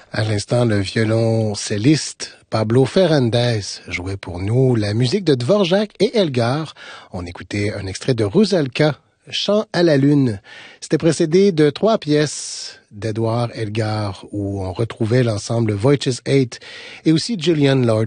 À l'instant, le violoncelliste Pablo Ferrandez jouait pour nous la musique de Dvorak et Elgar. On écoutait un extrait de Rusalka, Chant à la lune. C'était précédé de 3 pièces d'Edouard Elgar où on retrouvait l'ensemble Voices 8 et aussi Julian Lord